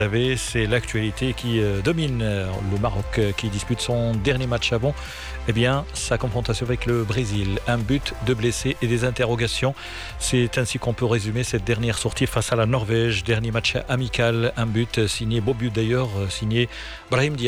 savez, c'est l'actualité qui domine. Le Maroc qui dispute son dernier match avant sa confrontation avec le Brésil. Un but, deux blessés et des interrogations. C'est ainsi qu'on peut résumer cette dernière sortie face à la Norvège. Dernier match amical, un but signé, beau but d'ailleurs, signé Brahim Diaz.